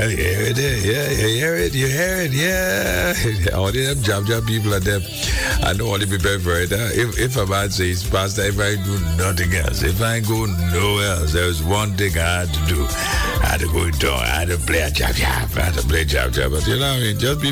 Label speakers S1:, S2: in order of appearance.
S1: You hear it, yeah. All them jab people are them. I know only be very if a man says, Pastor, if I do nothing else, if I go nowhere else, there's one thing I had to do. I had to go into, I had to play a jab. But you know what I mean? Just be